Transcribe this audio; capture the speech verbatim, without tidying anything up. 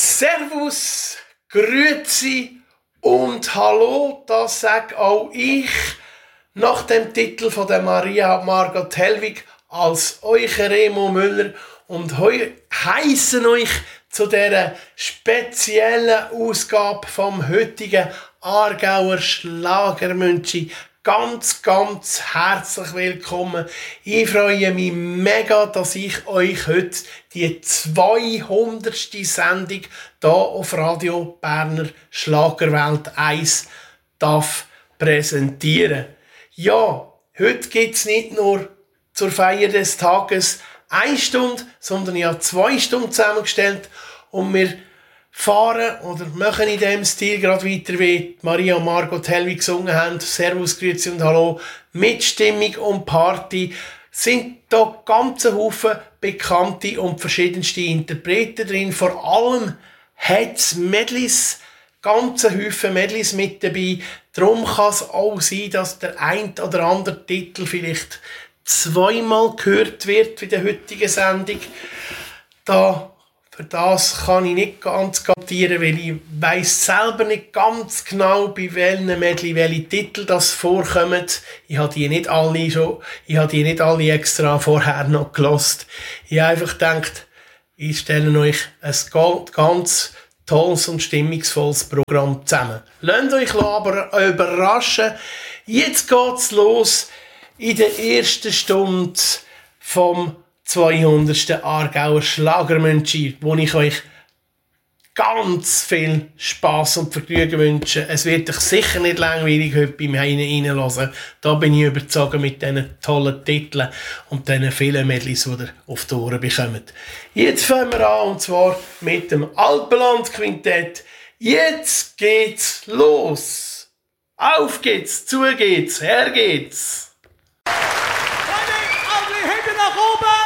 Servus, Grüezi und Hallo, das sage auch ich nach dem Titel von der Maria Margot Hellwig als euch Remo Müller und heu heissen euch zu dieser speziellen Ausgabe vom heutigen Aargauer Schlagermünchi ganz, ganz herzlich willkommen. Ich freue mich mega, dass ich euch heute die zweihundertste Sendung hier auf Radio Berner Schlagerwelt eins darf präsentieren. Ja, heute gibt es nicht nur zur Feier des Tages eine Stunde, sondern ja zwei Stunden zusammengestellt und wir fahren oder machen in dem Stil gerade weiter, wie Maria und Margot Hellwig gesungen haben. Servus, Grüezi und Hallo. Mit Stimmung und Party sind da ganze Haufen bekannte und verschiedenste Interpreten drin. Vor allem hat es Medleys, ganze Haufen Medleys mit dabei. Darum kann es auch sein, dass der ein oder andere Titel vielleicht zweimal gehört wird in der heutigen Sendung. Da Für das kann ich nicht ganz garantieren, weil ich weiss selber nicht ganz genau, bei welchen Medley welche Titel das vorkommen. Ich habe die nicht alle schon, ich habe die nicht alle extra vorher noch gelost. Ich habe einfach gedacht, ich stelle euch ein ganz tolles und stimmungsvolles Programm zusammen. Lasst euch aber überraschen. Jetzt geht's los in der ersten Stunde vom zweihundertsten Aargauer Schlagermünchi, wo ich euch ganz viel Spass und Vergnügen wünsche. Es wird euch sicher nicht langweilig heute beim Reinhören. Da bin ich überzeugt mit diesen tollen Titeln und diesen vielen Medleys, die ihr auf die Ohren bekommt. Jetzt fangen wir an, und zwar mit dem Alpenland-Quintett. Jetzt geht's los. Auf geht's, zu geht's, her geht's. Hände nach oben!